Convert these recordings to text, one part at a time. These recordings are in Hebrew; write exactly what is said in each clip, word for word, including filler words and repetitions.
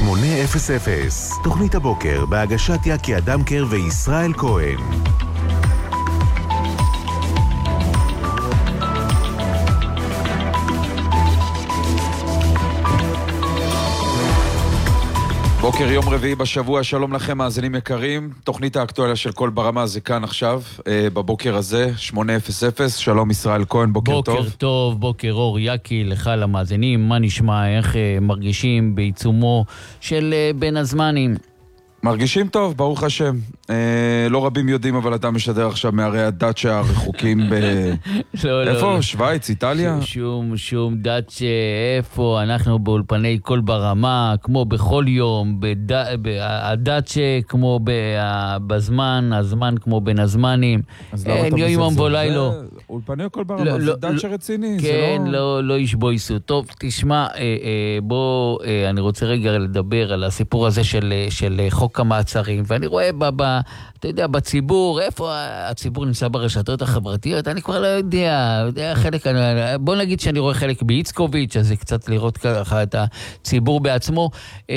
שמונה אפס אפס, תוכנית הבוקר בהגשת יקי אדמקר וישראל כהן. בוקר יום רביעי בשבוע, שלום לכם מאזינים יקרים. תוכנית האקטואליה של כל ברמה זה כאן עכשיו, בבוקר הזה, שמונה אפס אפס. שלום ישראל כהן, בוקר, בוקר טוב. בוקר טוב, בוקר אור יקי, לך למאזינים. מה נשמע, איך מרגישים בעיצומו של בין הזמנים? מרגישים טוב, ברוך השם. אה, לא רבים יודעים, אבל אתה משדר עכשיו מהרי הדאצ'ה הרחוקים ב... לא, איפה? לא, שוויץ, איטליה? שום, שום דאצ'ה, איפה? אנחנו באולפני כל ברמה, כמו בכל יום, בד... הדאצ'ה כמו ב... בזמן, הזמן כמו בין הזמנים. אז למה אתה יום יום ולילה. אולפני כל ברמה, לא, זה לא, דאצ'ה רציני. כן, זה לא... לא, לא ישבויסו. טוב, תשמע, אה, אה, בוא, אה, אני רוצה רגע לדבר על הסיפור הזה של, של חוק המעצרים, ואני רואה ב, ב, אתה יודע, בציבור, איפה הציבור נמצא ברשתות החברתיות, אני כבר לא יודע, יודע חלק, בוא נגיד שאני רואה חלק באיצקוביץ', אז זה קצת לראות ככה את הציבור בעצמו,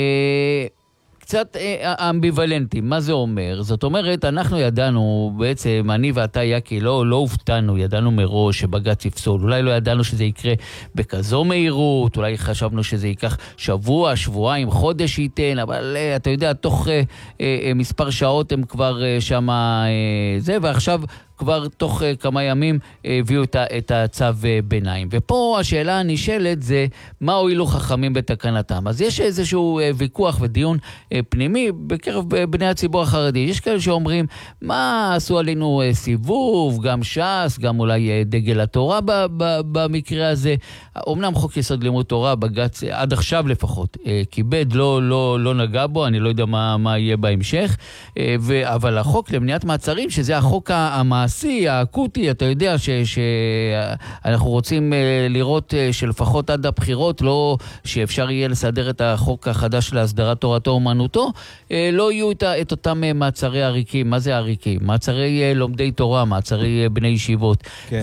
אה, קצת אה, אמביוולנטי. מה זה אומר? זאת אומרת, אנחנו ידענו, בעצם אני ואתה יקי, לא, לא הופתענו, ידענו מראש שבג"ץ יפסול, אולי לא ידענו שזה יקרה בכזו מהירות, אולי חשבנו שזה ייקח שבוע, שבועיים, חודש ייתן, אבל אה, אתה יודע, תוך אה, אה, מספר שעות הם כבר אה, שמה אה, זה, ועכשיו כבר תוך uh, כמה ימים uh, הביאו את, את הצו uh, ביניים. ופה השאלה הנשאלת זה, מה הועילו חכמים בתקנתם? אז יש איזשהו uh, ויכוח ודיון uh, פנימי בקרב uh, בני הציבור החרדי. יש כאלה שאומרים, מה עשו עלינו uh, סיבוב, גם ש"ס, גם אולי uh, דגל התורה ב- ב- במקרה הזה. אומנם חוק יסוד לימוד תורה, בג"ץ, עד עכשיו לפחות, uh, כיבד, לא, לא, לא נגע בו, אני לא יודע מה, מה יהיה בהמשך, uh, ו- אבל החוק למניעת מעצרים, שזה החוק המעשי, האקוטי, אתה יודע שאנחנו רוצים לראות שלפחות עד הבחירות, לא שאפשר יהיה לסדר את החוק החדש להסדרת תורתו אומנותו, לא יהיו את אותם מעצרי עריקים. מה זה עריקים? מעצרי לומדי תורה, מעצרי בני ישיבות. כן.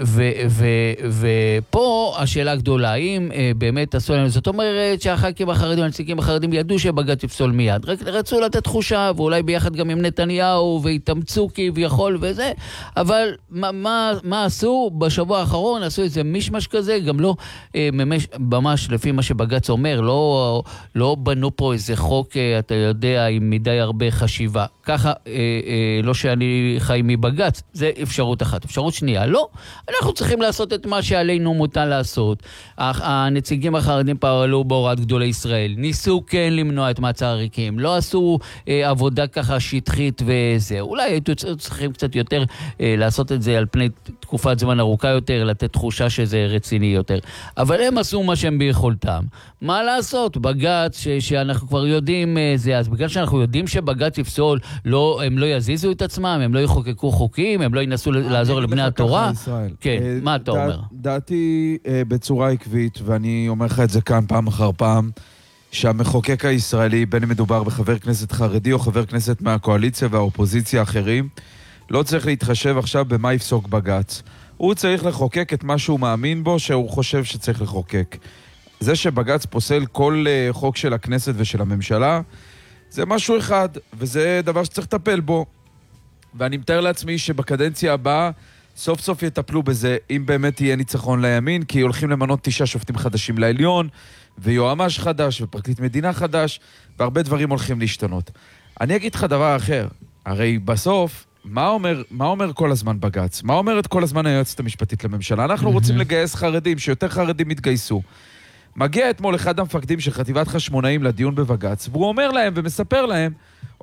ופה השאלה הגדולה, האם באמת עשו להם, זאת אומרת שהח"כים החרדים, הנציגים החרדים ידעו שבג"ץ יפסול מיד, רק רצו לתת תחושה, ואולי ביחד גם עם נתניהו, והתאמצו כביכול וזה, אבל מה, מה, מה עשו בשבוע האחרון? עשו איזה מישמש כזה, גם לא אה, ממש, ממש לפי מה שבג"ץ אומר, לא, לא בנו פה איזה חוק, אה, אתה יודע, עם מדי הרבה חשיבה. ככה, אה, אה, לא שאני חי מבג"ץ, זה אפשרות אחת. אפשרות שנייה, לא. אנחנו צריכים לעשות את מה שעלינו מותר לעשות. הנציגים החרדים פעלו בהוראת גדולי ישראל, ניסו כן למנוע את מעצר עריקים, לא עשו אה, עבודה ככה שטחית וזה. אולי הייתו צריכים קצת יותר לעשות את זה על פני תקופת זמן ארוכה יותר, לתת תחושה שזה רציני יותר. אבל הם עשו מה שהם ביכולתם. מה לעשות? בג"ץ, ש- שאנחנו כבר יודעים זה, אז בגלל שאנחנו יודעים שבג"ץ יפסול, לא, הם לא יזיזו את עצמם, הם לא יחוקקו חוקים, הם לא ינסו לעזור לבני התורה. כן, מה אתה אומר? דעתי בצורה עקבית, ואני אומר לך את זה כאן פעם אחר פעם, שהמחוקק הישראלי, בין אם מדובר בחבר כנסת חרדי או חבר כנסת מהקואליציה והאופוזיציה האחרים, לא צריך להתחשב עכשיו במה יפסוק בג"ץ. הוא צריך לחוקק את מה שהוא מאמין בו, שהוא חושב שצריך לחוקק. זה שבג"ץ פוסל כל uh, חוק של הכנסת ושל הממשלה, זה משהו אחד, וזה דבר שצריך לטפל בו. ואני מתאר לעצמי שבקדנציה הבאה, סוף סוף יטפלו בזה, אם באמת יהיה ניצחון לימין, כי הולכים למנות תשעה שופטים חדשים לעליון, ויועמ"ש חדש, ופרקליט מדינה חדש, והרבה דברים הולכים להשתנות. אני אגיד לך דבר אחר, הרי בסוף, מה אומר, מה אומר כל הזמן בג"ץ? מה אומרת כל הזמן היועצת המשפטית לממשלה? אנחנו רוצים לגייס חרדים, שיותר חרדים יתגייסו. מגיע אתמול אחד המפקדים של חטיבת חשמונאים לדיון בבג"ץ, והוא אומר להם ומספר להם,